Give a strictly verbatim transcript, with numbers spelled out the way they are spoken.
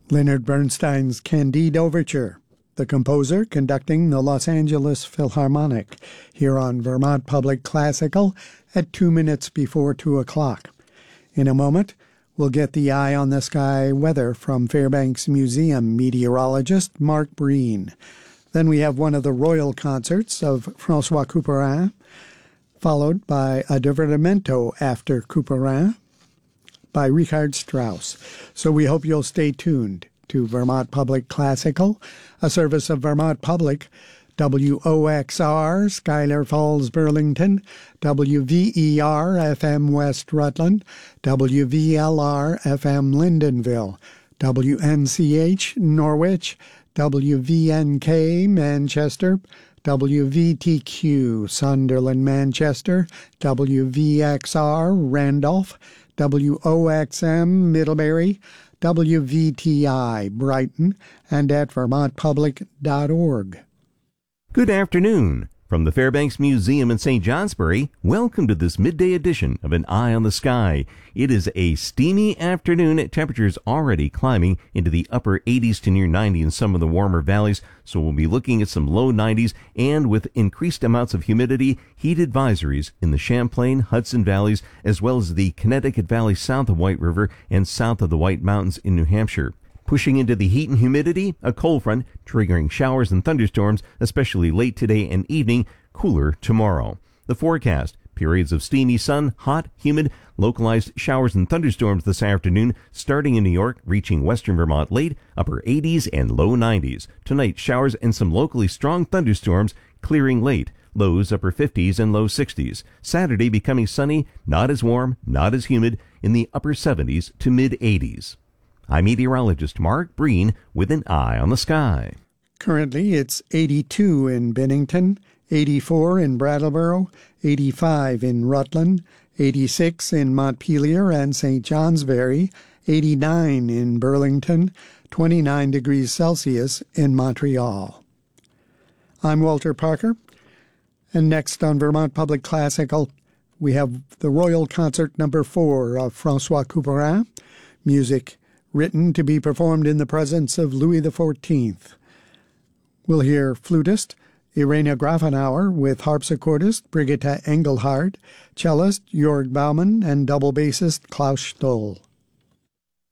Leonard Bernstein's Candide Overture, the composer conducting the Los Angeles Philharmonic, here on Vermont Public Classical at two minutes before two o'clock. In a moment, we'll get the eye on the sky weather from Fairbanks Museum meteorologist Mark Breen. Then we have one of the royal concerts of François Couperin, followed by a divertimento after Couperin by Richard Strauss. So we hope you'll stay tuned to Vermont Public Classical, a service of Vermont Public, W O X R, Schuyler Falls, Burlington, W V E R, F M West Rutland, W V L R, F M Lyndonville, W N C H, Norwich, W V N K, Manchester, W V T Q, Sunderland, Manchester, W V X R, Randolph, W O X M, Middlebury, W V T I, Brighton, and at vermont public dot org. Good afternoon. From the Fairbanks Museum in Saint Johnsbury, welcome to this midday edition of An Eye on the Sky. It is a steamy afternoon. Temperatures already climbing into the upper eighties to near ninety in some of the warmer valleys, so we'll be looking at some low nineties, and with increased amounts of humidity, heat advisories in the Champlain, Hudson valleys, as well as the Connecticut Valley south of White River and south of the White Mountains in New Hampshire. Pushing into the heat and humidity, a cold front triggering showers and thunderstorms, especially late today and evening, cooler tomorrow. The forecast, periods of steamy sun, hot, humid, localized showers and thunderstorms this afternoon, starting in New York, reaching western Vermont late, upper eighties and low nineties. Tonight, showers and some locally strong thunderstorms, clearing late, lows upper fifties and low sixties. Saturday becoming sunny, not as warm, not as humid, in the upper seventies to mid eighties. I'm meteorologist Mark Breen with An Eye on the Sky. Currently, it's eighty-two in Bennington, eighty-four in Brattleboro, eighty-five in Rutland, eighty-six in Montpelier and Saint Johnsbury, eighty-nine in Burlington, twenty-nine degrees Celsius in Montreal. I'm Walter Parker, and next on Vermont Public Classical, we have the Royal Concert Number Four of François Couperin, music written to be performed in the presence of Louis the Fourteenth. We'll hear flutist Irena Grafenauer with harpsichordist Brigitte Engelhardt, cellist Jörg Baumann, and double bassist Klaus Stoll.